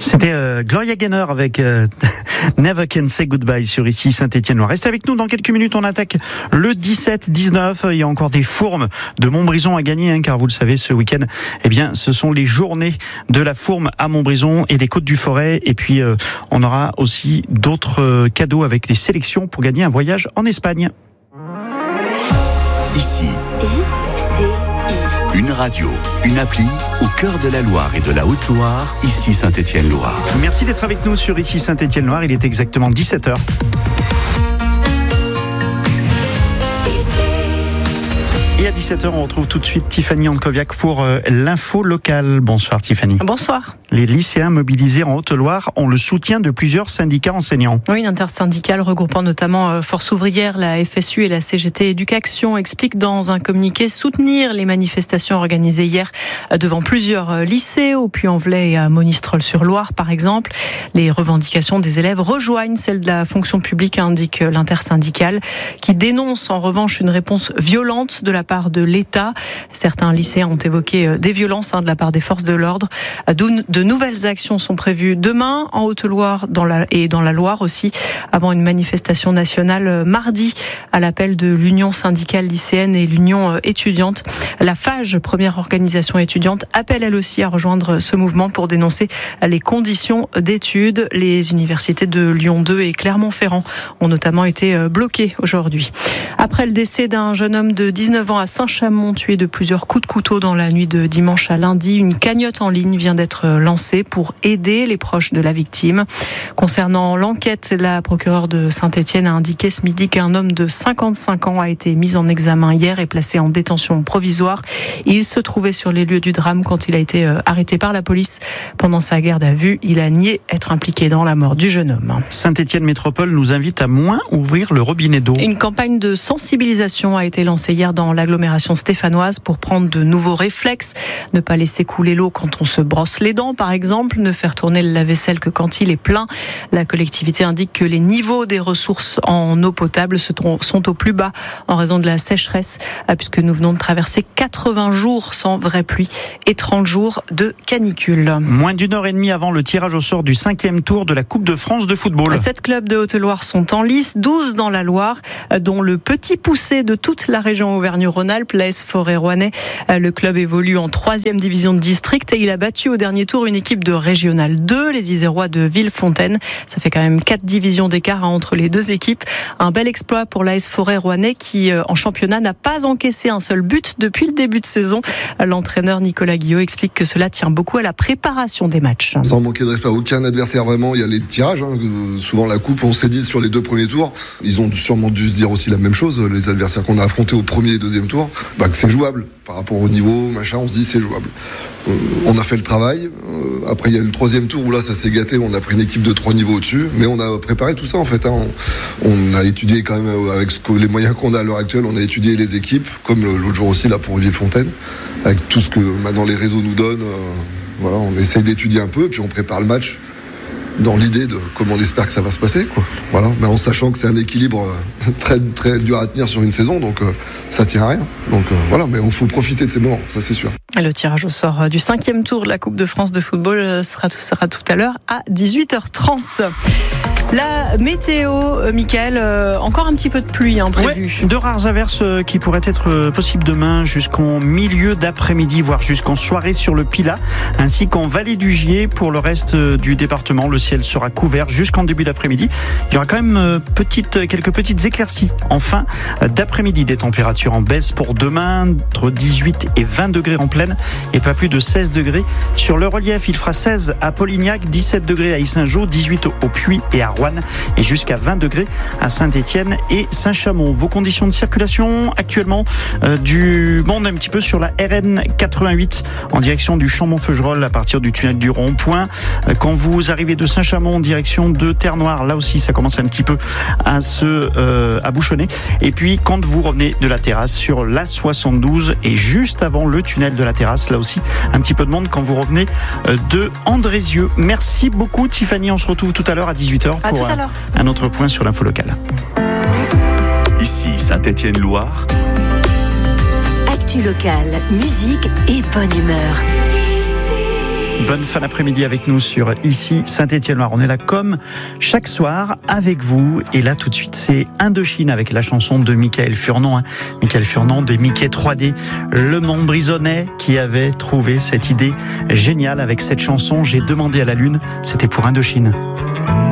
C'était Gloria Gaynor avec Never Can Say Goodbye sur ici Saint-Étienne-Loire. Restez avec nous, dans quelques minutes on attaque le 17-19. Il y a encore des fourmes de Montbrison à gagner, car vous le savez, ce week-end, ce sont les journées de la fourme à Montbrison et des Côtes du Forêt. Et puis on aura aussi d'autres cadeaux avec des sélections pour gagner un voyage en Espagne. Ici, une radio, une appli au cœur de la Loire et de la Haute-Loire, ici Saint-Étienne-Loire. Merci d'être avec nous sur ici Saint-Étienne-Loire. Il est exactement 17h. Et à 17h, on retrouve tout de suite Tiffany Ankoviak pour l'info locale. Bonsoir Tiffany. Bonsoir. Les lycéens mobilisés en Haute-Loire ont le soutien de plusieurs syndicats enseignants. Oui, une intersyndicale regroupant notamment Force ouvrière, la FSU et la CGT Éducation explique dans un communiqué soutenir les manifestations organisées hier devant plusieurs lycées, au Puy-en-Velay et à Monistrol-sur-Loire par exemple. Les revendications des élèves rejoignent celles de la fonction publique, indique l'intersyndicale, qui dénonce en revanche une réponse violente de la part de l'État. Certains lycéens ont évoqué des violences de la part des forces de l'ordre. De nouvelles actions sont prévues demain en Haute-Loire et dans la Loire aussi, avant une manifestation nationale mardi à l'appel de l'Union syndicale lycéenne et l'Union étudiante. La FAGE, première organisation étudiante, appelle elle aussi à rejoindre ce mouvement pour dénoncer les conditions d'études. Les universités de Lyon 2 et Clermont-Ferrand ont notamment été bloquées aujourd'hui. Après le décès d'un jeune homme de 19 ans à Saint-Chamond, tué de plusieurs coups de couteau dans la nuit de dimanche à lundi, une cagnotte en ligne vient d'être lancée pour aider les proches de la victime. Concernant l'enquête, la procureure de Saint-Étienne a indiqué ce midi qu'un homme de 55 ans a été mis en examen hier et placé en détention provisoire. Il se trouvait sur les lieux du drame quand il a été arrêté par la police. Pendant sa garde à vue, il a nié être impliqué dans la mort du jeune homme. Saint-Étienne Métropole nous invite à moins ouvrir le robinet d'eau. Une campagne de sensibilisation a été lancée hier dans l'agglomération stéphanoise pour prendre de nouveaux réflexes. Ne pas laisser couler l'eau quand on se brosse les dents, par exemple. Ne faire tourner le lave-vaisselle que quand il est plein. La collectivité indique que les niveaux des ressources en eau potable sont au plus bas en raison de la sécheresse, puisque nous venons de traverser 80 jours sans vraie pluie et 30 jours de canicule. Moins d'une heure et demie avant le tirage au sort du 5e tour de la Coupe de France de football. 7 clubs de Haute-Loire sont en lice, 12 dans la Loire, dont le petit poussé de toute la région Auvergne-Rhône-Alpes, l'AS Forêt Rouennais. Le club évolue en 3e division de district et il a battu au dernier tour une équipe de Régional 2, les Isérois de Villefontaine. Ça fait quand même 4 divisions d'écart entre les deux équipes. Un bel exploit pour l'AS Forêt Rouennais qui, en championnat, n'a pas encaissé un seul but depuis le début de saison. L'entraîneur Nicolas Guillot explique que cela tient beaucoup à la préparation des matchs. Sans manquer de respect à aucun adversaire, vraiment, il y a les tirages. Souvent la coupe, on s'est dit sur les 2 premiers tours. Ils ont sûrement dû se dire aussi la même chose, les adversaires qu'on a affrontés au premier et deuxième tour, que c'est jouable. Par rapport au niveau, on se dit c'est jouable. On a fait le travail. Après, il y a eu le 3e tour où là, ça s'est gâté. On a pris une équipe de 3 niveaux au-dessus. Mais on a préparé tout ça, en fait. On a étudié quand même, avec les moyens qu'on a à l'heure actuelle, on a étudié les équipes, comme l'autre jour aussi, là, pour Villefontaine. Avec tout ce que maintenant les réseaux nous donnent. On essaye d'étudier un peu, puis on prépare le match dans l'idée de comment on espère que ça va se passer, quoi. Mais en sachant que c'est un équilibre très, très dur à tenir sur une saison, donc ça tient à rien. Donc mais il faut profiter de ces moments, ça c'est sûr. Le tirage au sort du 5e tour de la Coupe de France de football sera tout à l'heure à 18h30. La météo, Mickaël, encore un petit peu de pluie prévue. Ouais, de rares averses qui pourraient être possibles demain jusqu'en milieu d'après-midi, voire jusqu'en soirée sur le Pilat, ainsi qu'en vallée du Gier. Pour le reste du département, le ciel sera couvert jusqu'en début d'après-midi. Il y aura quand même quelques petites éclaircies en fin d'après-midi. Des températures en baisse pour demain, entre 18 et 20 degrés en pleine et pas plus de 16 degrés sur le relief. Il fera 16 à Polignac, 17 degrés à Yssingeaux, 18 au Puy et à Roanne et jusqu'à 20 degrés à Saint-Étienne et Saint-Chamond. Vos conditions de circulation actuellement, du monde un petit peu sur la RN 88 en direction du Chambon-Feugerolles à partir du tunnel du Rond-Point. Quand vous arrivez de Saint-Chamond en direction de Terre-Noire, là aussi ça commence un petit peu à bouchonner. Et puis quand vous revenez de la terrasse sur la 72 et juste avant le tunnel de la terrasse, là aussi un petit peu de monde quand vous revenez de Andrézieux. Merci beaucoup Tiffany, on se retrouve tout à l'heure à 18h pour un autre point sur l'info locale. Ici Saint-Étienne-Loire. Actu locale, musique et bonne humeur. Bonne fin d'après-midi avec nous sur ici Saint-Étienne-Loire. On est là comme chaque soir avec vous. Et là tout de suite c'est Indochine avec la chanson de Michael Furnon. Michael Furnon des Mickey 3D. Le Montbrisonnais qui avait trouvé cette idée géniale avec cette chanson. J'ai demandé à la lune. C'était pour Indochine.